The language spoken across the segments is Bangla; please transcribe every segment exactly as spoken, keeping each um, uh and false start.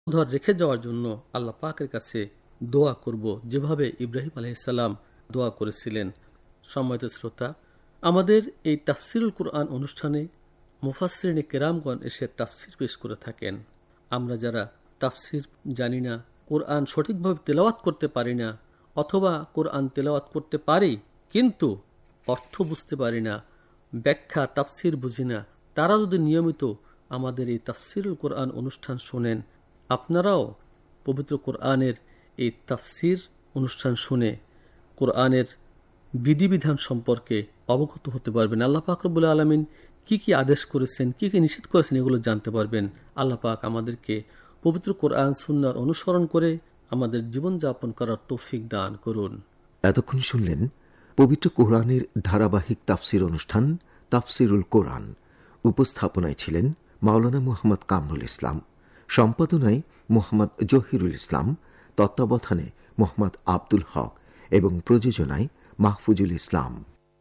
ধর রেখে যাওয়ার জন্য আল্লাহ পাকের কাছে দোয়া করব, যেভাবে ইব্রাহিম আলাইহিস সালাম দোয়া করেছিলেন। সম্মানিত শ্রোতা, আমাদের এই তাফসিরুল কুরআন অনুষ্ঠানে মুফাসসিরিনে কেরামগণ এসে তাফসির পেশ করে থাকেন। আমরা যারা তাফসির জানি না, কোরআন সঠিকভাবে তেলাওয়াত করতে পারি না, অথবা কোরআন তেলাওয়াত করতে পারি কিন্তু অর্থ বুঝতে পারি না, ব্যাখ্যা তাফসির বুঝি না, তারা যদি নিয়মিত আমাদের এই তাফসিরুল কোরআন অনুষ্ঠান শোনেন, আপনারাও পবিত্র কোরআনের এই তাফসির অনুষ্ঠান শুনে কোরআনের বিধিবিধান সম্পর্কে অবগত হতে পারবেন। আল্লাহ পাক রব্বুল আলামিন কি কি আদেশ করেছেন, কি কি নিষেধ করেছেন, এগুলো জানতে পারবেন। আল্লাহ পাক আমাদেরকে পবিত্র কোরআন সুন্নাহর অনুসরণ করে আমাদের জীবনযাপন করার তৌফিক দান করুন। এতক্ষণ শুনলেন পবিত্র কোরআনের ধারাবাহিক তাফসির অনুষ্ঠান তাফসিরুল কোরআন। উপস্থাপনায় ছিলেন মাওলানা মুহাম্মদ কামরুল ইসলাম, সম্পাদনায় মোহাম্মদ জহিরুল ইসলাম, তত্ত্বাবধানে মোহাম্মদ আব্দুল হক এবং প্রযোজনায় মাহফুজুল ইসলাম।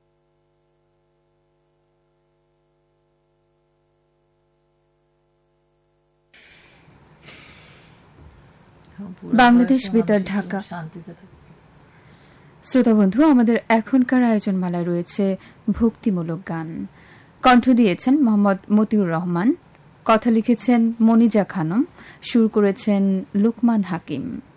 বাংলাদেশ বেতার ঢাকা। শ্রোতা বন্ধু, আমাদের এখনকার আয়োজন মালায় রয়েছে ভক্তিমূলক গান। কণ্ঠ দিয়েছেন মোহাম্মদ মতিউর রহমান, কথা লিখেছেন মনিজা খানম, সুর করেছেন লুকমান হাকিম।